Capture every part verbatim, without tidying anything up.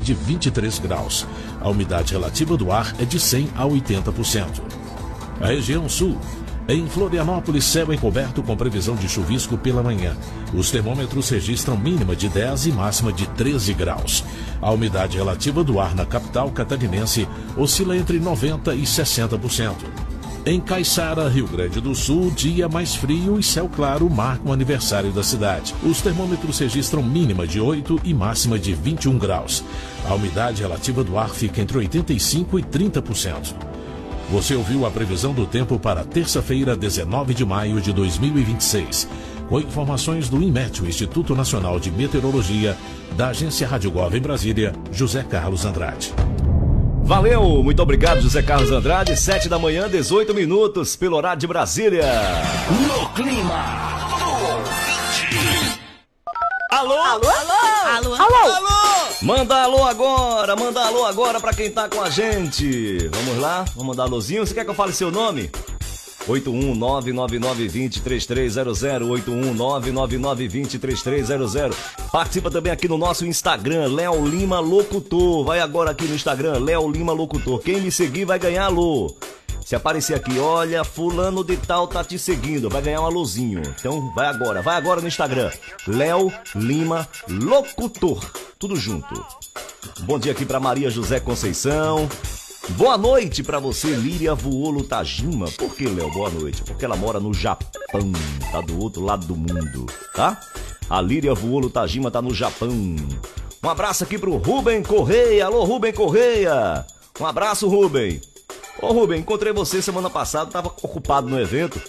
de vinte e três graus. A umidade relativa do ar é de cem a oitenta por cento. A região sul. Em Florianópolis, céu encoberto com previsão de chuvisco pela manhã. Os termômetros registram mínima de dez e máxima de treze graus. A umidade relativa do ar na capital catarinense oscila entre noventa e sessenta por cento. Em Caiçara, Rio Grande do Sul, dia mais frio e céu claro marcam o aniversário da cidade. Os termômetros registram mínima de oito e máxima de vinte e um graus. A umidade relativa do ar fica entre oitenta e cinco e trinta por cento. Você ouviu a previsão do tempo para terça-feira, dezenove de maio de dois mil e vinte e seis. Com informações do INMET, o Instituto Nacional de Meteorologia, da Agência Rádio Gov em Brasília, José Carlos Andrade. Valeu, muito obrigado, José Carlos Andrade. Sete da manhã, dezoito minutos, pelo horário de Brasília. No clima. Alô? Alô? Alô? Alô? Alô? Alô? Manda alô agora, manda alô agora pra quem tá com a gente. Vamos lá, vamos mandar alôzinho. Você quer que eu fale seu nome? oito um nove nove nove dois zero três três zero zero, oito um nove nove nove dois zero três três zero zero. Participa também aqui no nosso Instagram, Léo Lima Locutor. Vai agora aqui no Instagram, Léo Lima Locutor. Quem me seguir vai ganhar alô. Se aparecer aqui, olha, fulano de tal tá te seguindo, vai ganhar um alôzinho. Então vai agora, vai agora no Instagram, Léo Lima Locutor. Tudo junto. Bom dia aqui pra Maria José Conceição. Boa noite pra você, Líria Vuolo Tajima. Por que, Léo? Boa noite. Porque ela mora no Japão, tá do outro lado do mundo, tá? A Líria Vuolo Tajima tá no Japão. Um abraço aqui pro Rubem Correia. Alô, Rubem Correia. Um abraço, Rubem. Ô, Rubem, encontrei você semana passada, tava ocupado no evento.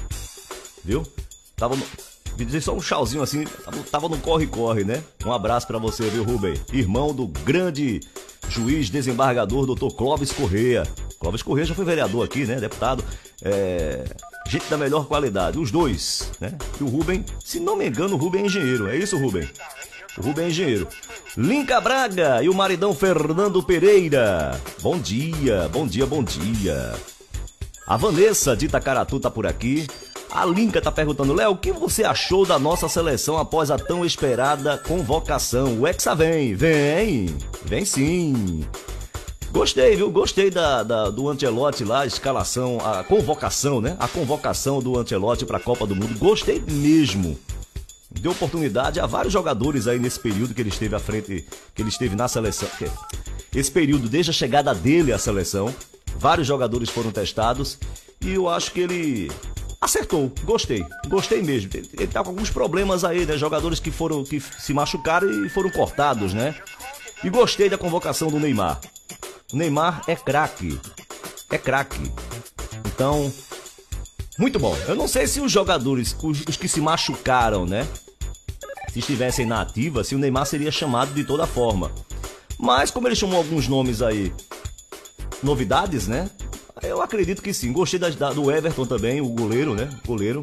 Viu? Tava no... Me dizer só um tchauzinho assim, tava, tava no corre-corre, né? Um abraço pra você, viu, Rubem? Irmão do grande juiz desembargador, doutor Clóvis Correia. Clóvis Correia já foi vereador aqui, né? Deputado. É... Gente da melhor qualidade, os dois, né? E o Rubem, se não me engano, o Rubem é engenheiro. É isso, Rubem? O Rubem é engenheiro. Linca Braga e o maridão Fernando Pereira. Bom dia, bom dia, bom dia. A Vanessa de Itacaratu tá por aqui. A Linca tá perguntando, Léo, o que você achou da nossa seleção após a tão esperada convocação? O Hexa vem, vem, vem sim. Gostei, viu? Gostei da, da, do Ancelotti lá, a escalação, a convocação, né? A convocação do Ancelotti pra Copa do Mundo. Gostei mesmo. Deu oportunidade a vários jogadores aí nesse período que ele esteve à frente, que ele esteve na seleção. Esse período, desde a chegada dele à seleção, vários jogadores foram testados e eu acho que ele acertou. Gostei, gostei mesmo. Ele, ele tá com alguns problemas aí, né? Jogadores que foram, que se machucaram e foram cortados, né? E gostei da convocação do Neymar. O Neymar é craque, é craque. Então, muito bom. Eu não sei se os jogadores, os, os que se machucaram, né? Se estivessem na ativa, se o Neymar seria chamado de toda forma. Mas como ele chamou alguns nomes aí, novidades, né? Eu acredito que sim. Gostei da, da, do Everton também, o goleiro, né? Goleiro.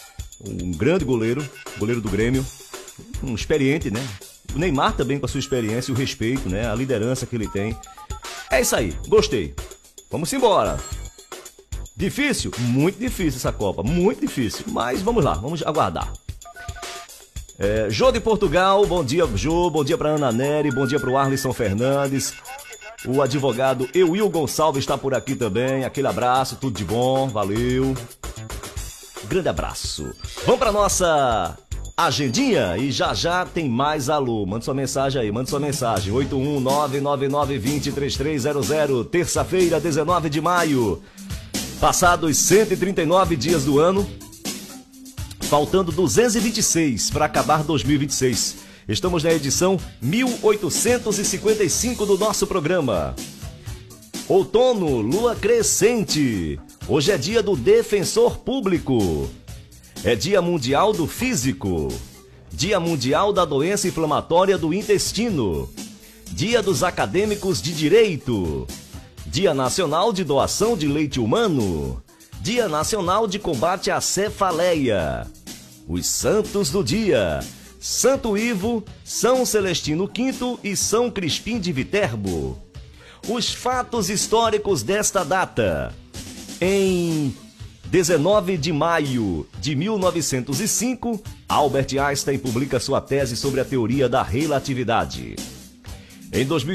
Um grande goleiro. Goleiro do Grêmio. Um experiente, né? O Neymar também com a sua experiência e o respeito, né? A liderança que ele tem. É isso aí. Gostei. Vamos embora. Difícil? Muito difícil essa Copa. Muito difícil. Mas vamos lá. Vamos aguardar. É, Jô de Portugal. Bom dia, Jô. Bom dia para Ana Nery. Bom dia para o Arlisson Fernandes. O advogado Euil Gonçalves está por aqui também. Aquele abraço, tudo de bom, valeu. Grande abraço. Vamos para nossa agendinha e já já tem mais alô. Mande sua mensagem aí, mande sua mensagem. oito um nove nove nove dois zero três três zero zero. Terça-feira, dezenove de maio. Passados cento e trinta e nove dias do ano, faltando duzentos e vinte e seis para acabar dois mil e vinte e seis. Estamos na edição mil oitocentos e cinquenta e cinco do nosso programa. Outono, lua crescente. Hoje é dia do defensor público. É dia mundial do físico. Dia mundial da doença inflamatória do intestino. Dia dos acadêmicos de direito. Dia nacional de doação de leite humano. Dia nacional de combate à cefaleia. Os santos do dia: Santo Ivo, São Celestino quinto e São Crispim de Viterbo. Os fatos históricos desta data. Em dezenove de maio de mil novecentos e cinco, Albert Einstein publica sua tese sobre a teoria da relatividade. Em dois mil